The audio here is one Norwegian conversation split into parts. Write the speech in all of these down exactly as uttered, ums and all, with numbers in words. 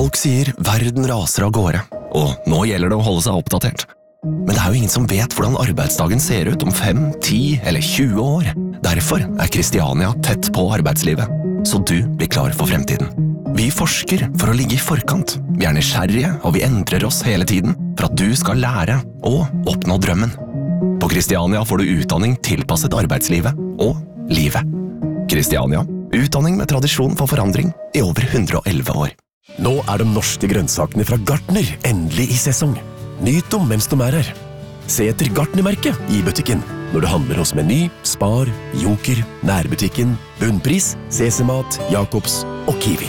Folk sier verden raser av gårde, og nå gjelder det å holde seg oppdatert. Men det er jo ingen som vet hvordan arbeidsdagen ser ut om fem, ti eller tjue år. Derfor er Kristiania tett på arbeidslivet, så du blir klar for fremtiden. Vi forsker for å ligge i forkant. Vi er nysgjerrige, og vi endrer oss hele tiden for at du skal lære og oppnå drømmen. På Kristiania får du utdanning tilpasset arbeidslivet og livet. Kristiania, utdanning med tradisjon for forandring i over hundre og elleve år. Nå er de norske grønnsakene fra Gartner endelig i sesong. Nyt dem mens de er her. Se etter Gartner-merket i butikken når du handler hos Meny, Spar, Joker, Nærbutikken, Bunnpris, Sesemat, Jacobs og Kiwi.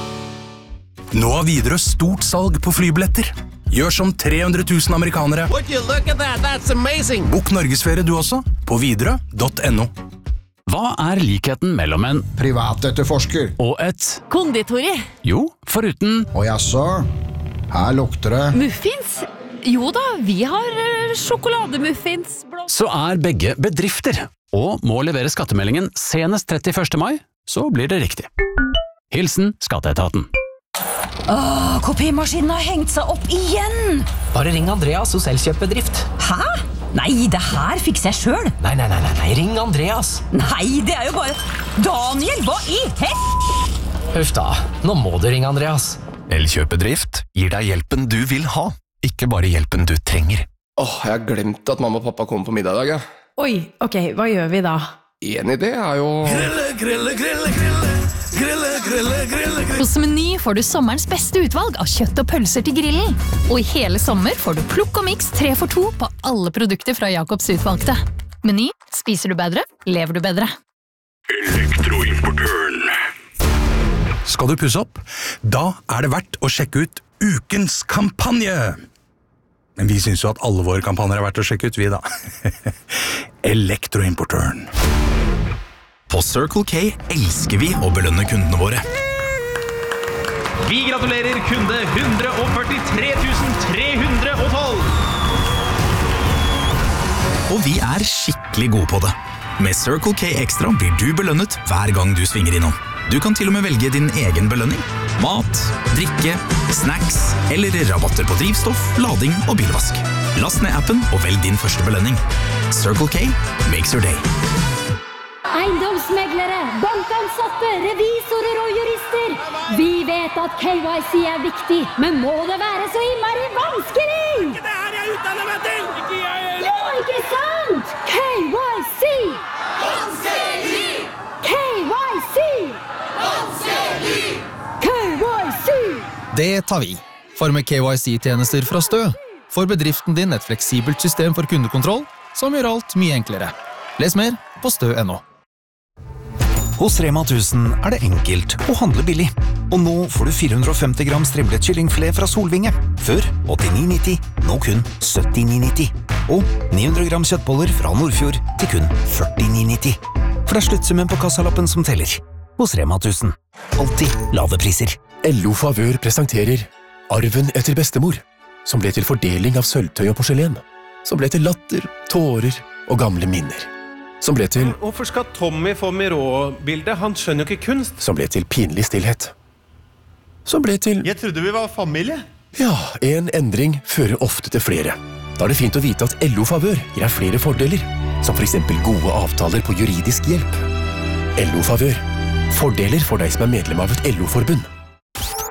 Nå har Widerøe stort salg på flybilletter. Gjør som tre hundre tusen amerikanere. Would you look at that? That's amazing! Bok Norgesferie du også, på widerøe punktum no. Hva er likheten mellom en privatetterforsker og et konditori? Jo, foruten Og jaså, her lukter det Muffins? Jo da, vi har uh, sjokolademuffins. Så er begge bedrifter, og må levere skattemeldingen senest trettiførste mai, så blir det riktig. Hilsen Skatteetaten. Åh, kopimaskinen har hengt seg opp igjen! Bare ring Andreas hos Elkjøp-bedrift. Hæ? Nei, det her fikser jeg selv. Nei, nei, nei, nei, ring Andreas. Nei, det er jo bare... Daniel, hva i hel... Huff da, nå må du ringe Andreas. Elkjøp-bedrift gir deg hjelpen du vil ha, ikke bare hjelpen du trenger. Åh, jeg har glemt at mamma og pappa kommer på middag i dag, ja. Oi, ok, hva gjør vi da? En idé er jo... Grille, grille, grille, grille, grille, grille, grille, grille. Hos Meny får du sommerens beste utvalg av kjøtt og pølser til grillen. Og i hele sommer får du plukk og mix tre for to på alle produkter fra Jacobs utvalgte. Meny, spiser du bedre, lever du bedre. Elektroimportøren. Skal du pusse opp? Da er det verdt å sjekke ut ukens kampanje. Men vi synes jo at alle våre kampanjer er verdt å sjekke ut, vi da. Elektroimportøren. På Circle K elsker vi å belønne kundene våre. Vi gratulerer kunde one hundred forty-three thousand three hundred twelve! Og vi er skikkelig gode på det. Med Circle K Extra blir du belønnet hver gang du svinger innom. Du kan til og med velge din egen belønning. Mat, drikke, snacks eller rabatter på drivstoff, lading og bilvask. Last ned appen og velg din første belønning. Circle K makes your day. Eiendomsmeglere, bankansatte, revisorer og jurister. Vi vet at K Y C er viktig, men må det være så innmari vanskelig? Ikke det her jeg utdanner meg til! Ikke jeg heller! Jo, ikke sant? K Y C! Vanskelig! K Y C! Vanskelig! K Y C! Det tar vi. For med K Y C-tjenester fra Stø får bedriften din et fleksibelt system for kundekontroll som gjør alt mye enklere. Les mer på stø punktum no. Hos Rema tusen er det enkelt å handle billig. Og nå får du fire hundre og femti gram strimlet kyllingfilet fra Solvinge. Før åttini nitti, nå kun syttini nitti. Og ni hundre gram kjøttboller fra Nordfjord til kun førtini nitti. For det er sluttsummen på kassalappen som teller. Hos Rema tusen. Alltid lave priser. L O Favør presenterer Arven etter bestemor, som ble til fordeling av sølvtøy og porselen. Som ble til latter, tårer og gamle minner. Som ble til... Hvorfor skal Tommy få Miró-bildet? Han skjønner jo ikke kunst. Som ble til pinlig stillhet. Som ble til... Jeg trodde vi var familie. Ja, en endring fører ofte til flere. Da er det fint å vite at L O Favør gir deg flere fordeler, som for eksempel gode avtaler på juridisk hjelp. L O Favør. Fordeler for deg som er medlem av et L O-forbund.